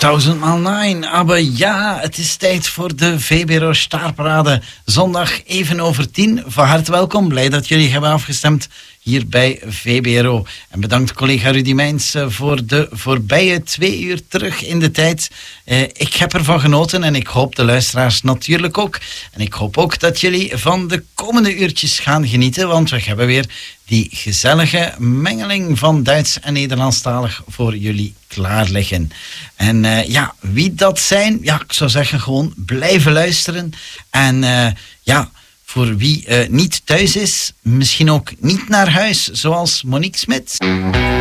1000x9, aber ja, het is tijd voor de VBRO Starparade. Zondag even over 10. Van harte welkom, blij dat jullie hebben afgestemd hier bij VBRO. En bedankt collega Rudy Meijns voor de voorbije 2 uur terug in de tijd. Ik heb ervan genoten en ik hoop de luisteraars natuurlijk ook. En ik hoop ook dat jullie van de komende uurtjes gaan genieten, want we hebben weer die gezellige mengeling van Duits en Nederlandstalig voor jullie klaar liggen. En ja, wie dat zijn, ja, ik zou zeggen gewoon blijven luisteren. En ja, voor wie niet thuis is, misschien ook niet naar huis, zoals Monique Smit.